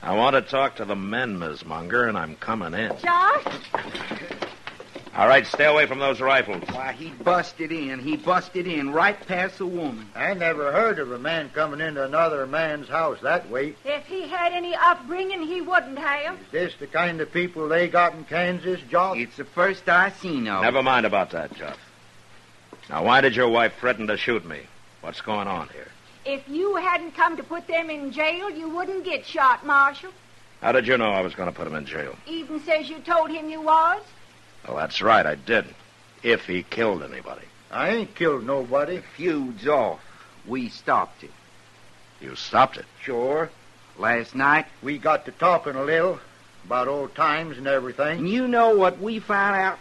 I want to talk to the men, Miss Munger, and I'm coming in. Josh? All right, stay away from those rifles. Why, he busted in. He busted in right past the woman. I never heard of a man coming into another man's house that way. If he had any upbringing, he wouldn't have. Is this the kind of people they got in Kansas, Josh? It's the first I seen of. Never mind about that, Jeff. Now, why did your wife threaten to shoot me? What's going on here? If you hadn't come to put them in jail, you wouldn't get shot, Marshal. How did you know I was going to put him in jail? Even says you told him you was. Well, that's right, I didn't. If he killed anybody. I ain't killed nobody. The feud's off. We stopped it. You stopped it? Sure. Last night. We got to talking a little about old times and everything. And you know what we found out?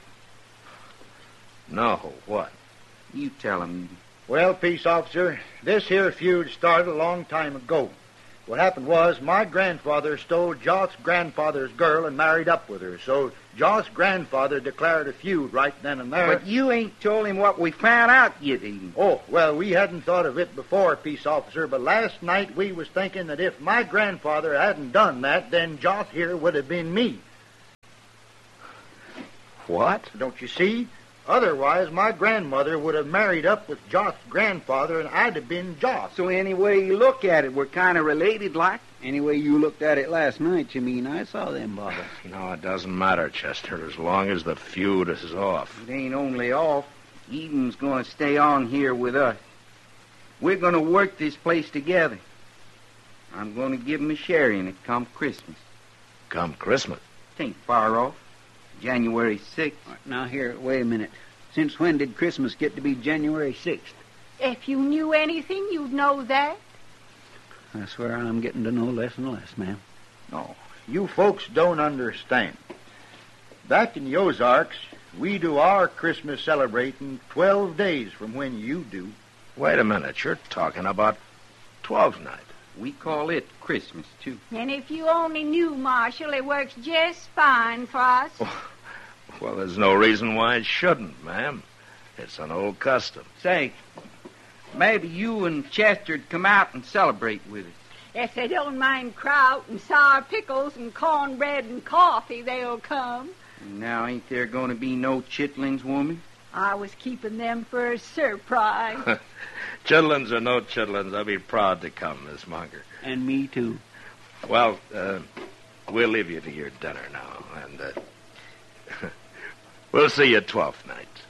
No, what? You tell him. Well, peace officer, this here feud started a long time ago. What happened was my grandfather stole Joth's grandfather's girl and married up with her. So Joth's grandfather declared a feud right then and there. But you ain't told him what we found out yet, even. Oh, well, we hadn't thought of it before, peace officer, but last night we was thinking that if my grandfather hadn't done that, then Joth here would have been me. What? Don't you see? Otherwise, my grandmother would have married up with Joth's grandfather, and I'd have been Joth. So any way you look at it, we're kind of related like. Any way you looked at it last night, you mean? I saw them bottles. No, it doesn't matter, Chester, as long as the feud is off. It ain't only off. Eden's going to stay on here with us. We're going to work this place together. I'm going to give him a share in it come Christmas. Come Christmas? It ain't far off. January 6th. Now, here, wait a minute. Since when did Christmas get to be January 6th? If you knew anything, you'd know that. I swear I'm getting to know less and less, ma'am. No, you folks don't understand. Back in the Ozarks, we do our Christmas celebrating 12 days from when you do. Wait a minute, you're talking about 12th night. We call it Christmas, too. And if you only knew, Marshal, it works just fine for us. Well, there's no reason why it shouldn't, ma'am. It's an old custom. Say, maybe you and Chester'd come out and celebrate with us. If they don't mind kraut and sour pickles and cornbread and coffee, they'll come. Now, ain't there going to be no chitlings, woman? I was keeping them for a surprise. Chitlins or no chitlins, I'll be proud to come, Miss Munger. And me, too. Well, we'll leave you to your dinner now, and we'll see you 12th night.